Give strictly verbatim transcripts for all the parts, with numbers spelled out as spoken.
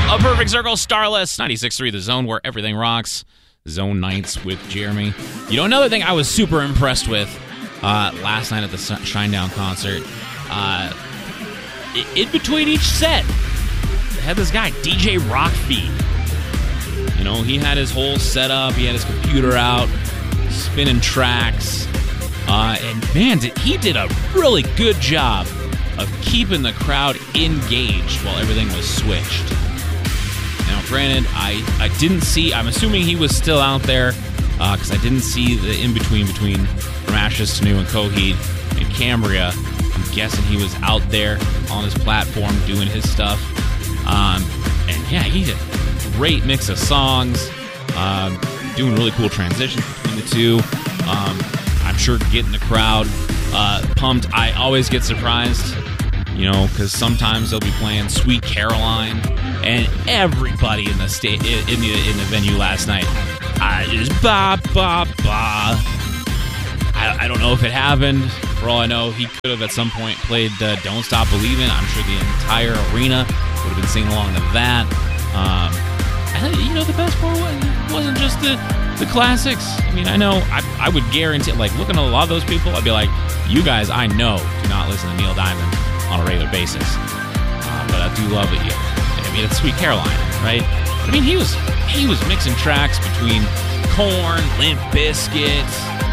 A Perfect Circle, Starless, ninety-six point three The Zone, where everything rocks. Zone Nights with Jeremy. You know, another thing I was super impressed with uh, last night at the Shinedown concert, uh, in between each set, they had this guy, D J Rockfeed. You know, he had his whole setup, he had his computer out, spinning tracks, uh, and man, did, he did a really good job of keeping the crowd engaged while everything was switched. Now, granted, I, I didn't see, I'm assuming he was still out there, because uh, I didn't see the in-between between From Ashes to New and Coheed and Cambria. I'm guessing he was out there on his platform doing his stuff. Um, and yeah, he did a great mix of songs, um, doing really cool transitions between the two. Um, I'm sure getting the crowd uh, pumped. I always get surprised, you know, because sometimes they'll be playing Sweet Caroline, and everybody in the sta- in the in the venue last night uh, is ba ba ba. I, I don't know if it happened. For all I know, he could have at some point played uh, "Don't Stop Believin'." I'm sure the entire arena would have been singing along to that. Um, and you know, the best part wasn't just the the classics. I mean, I know I I would guarantee, like, looking at a lot of those people, I'd be like, you guys, I know, do not listen to Neil Diamond on a regular basis. Uh, but I do love it. Yeah. I mean, it's Sweet Caroline, right? I mean, he was he was mixing tracks between Korn, Limp Bizkit,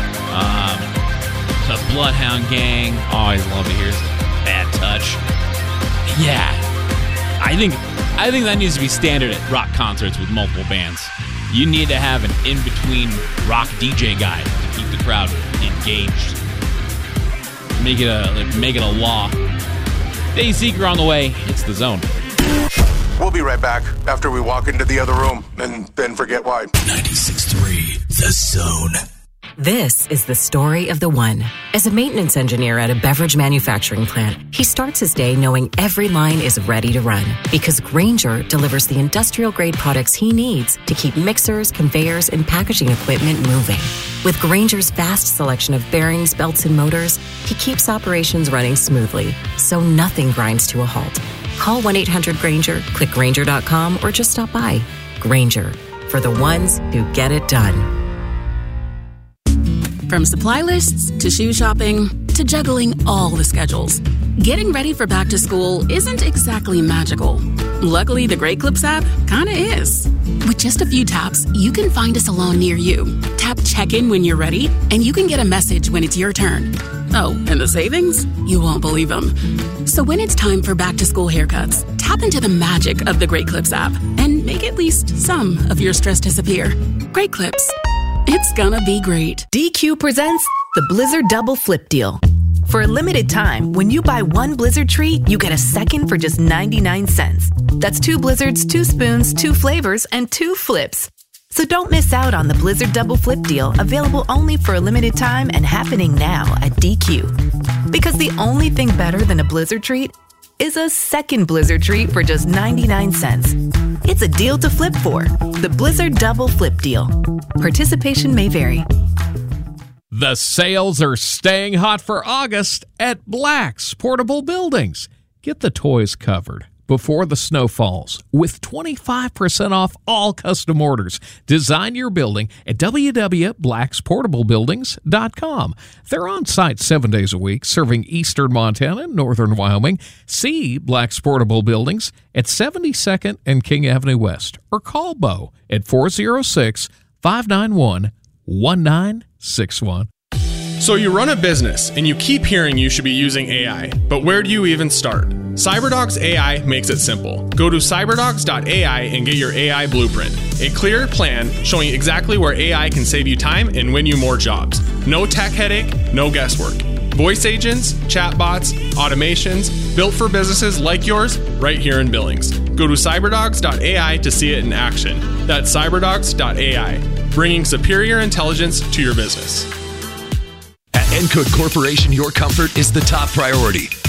um, the Bloodhound Gang. Always love to hear Bad Touch. Yeah, I think I think that needs to be standard at rock concerts with multiple bands. You need to have an in-between rock D J guy to keep the crowd engaged. Make it a make it a law. Day Seeker on the way. It's The Zone. We'll be right back after we walk into the other room and then forget why. ninety-six point three The Zone. This is the story of the one. As a maintenance engineer at a beverage manufacturing plant, he starts his day knowing every line is ready to run because Grainger delivers the industrial-grade products he needs to keep mixers, conveyors, and packaging equipment moving. With Grainger's vast selection of bearings, belts, and motors, he keeps operations running smoothly, so nothing grinds to a halt. Call one eight hundred Grainger, click Grainger dot com, or just stop by. Grainger, for the ones who get it done. From supply lists to shoe shopping to juggling all the schedules, getting ready for back to school isn't exactly magical. Luckily, the Great Clips app kinda is. With just a few taps, you can find a salon near you. Tap check-in when you're ready, and you can get a message when it's your turn. Oh, and the savings? You won't believe them. So when it's time for back-to-school haircuts, tap into the magic of the Great Clips app and make at least some of your stress disappear. Great Clips. It's gonna be great. D Q presents the Blizzard Double Flip Deal. For a limited time, when you buy one Blizzard treat, you get a second for just ninety-nine cents. That's two Blizzards, two spoons, two flavors, and two flips. So don't miss out on the Blizzard Double Flip Deal, available only for a limited time and happening now at D Q. Because the only thing better than a Blizzard treat is a second Blizzard treat for just ninety-nine cents. It's a deal to flip for. The Blizzard Double Flip Deal. Participation may vary. The sales are staying hot for August at Black's Portable Buildings. Get the toys covered before the snow falls with twenty-five percent off all custom orders. Design your building at w w w dot blacks portable buildings dot com. They're on site seven days a week, serving eastern Montana and northern Wyoming. See Black's Portable Buildings at seventy-second and King Avenue West, or call Bo at four oh six, five nine one, one nine six one. So you run a business and you keep hearing you should be using A I, but where do you even start? CyberDogs A I makes it simple. Go to cyberdogs dot a i and get your A I blueprint. A clear plan showing exactly where A I can save you time and win you more jobs. No tech headache, no guesswork. Voice agents, chatbots, automations, built for businesses like yours right here in Billings. Go to cyberdogs dot a i to see it in action. That's cyberdogs dot a i, bringing superior intelligence to your business. At Encode Corporation, your comfort is the top priority.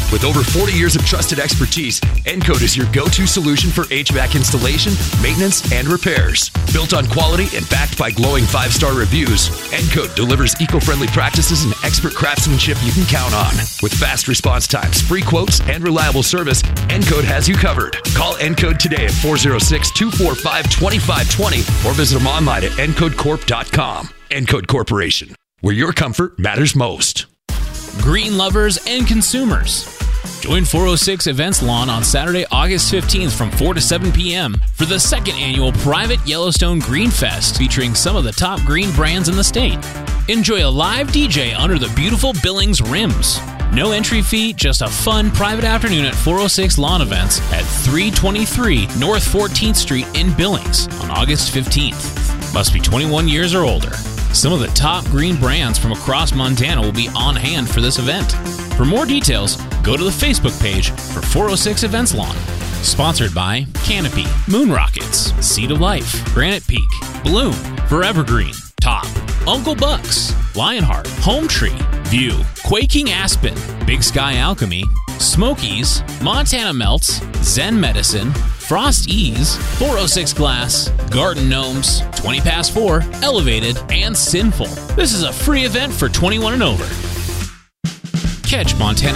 With over forty years of trusted expertise, Encode is your go-to solution for H V A C installation, maintenance, and repairs. Built on quality and backed by glowing five-star reviews, Encode delivers eco-friendly practices and expert craftsmanship you can count on. With fast response times, free quotes, and reliable service, Encode has you covered. Call Encode today at four oh six, two four five, two five two zero or visit them online at encode corp dot com. Encode Corporation, where your comfort matters most. Green lovers and consumers. Join four oh six Events Lawn on Saturday, August fifteenth from four to seven p.m. for the second annual private Yellowstone Green Fest featuring some of the top green brands in the state. Enjoy a live D J under the beautiful Billings rims. No entry fee, just a fun private afternoon at four oh six Lawn Events at three twenty-three North fourteenth Street in Billings on August fifteenth. Must be twenty-one years or older. Some of the top green brands from across Montana will be on hand for this event. For more details, go to the Facebook page for four oh six Events Lawn. Sponsored by Canopy, Moon Rockets, Seed of Life, Granite Peak, Bloom, Forever Green, Top, Uncle Bucks, Lionheart, Home Tree, View, Quaking Aspen, Big Sky Alchemy, Smokies, Montana Melts, Zen Medicine, Frost Ease, four oh six Glass, Garden Gnomes, twenty past four, Elevated, and Sinful. This is a free event for twenty-one and over. Catch Montana's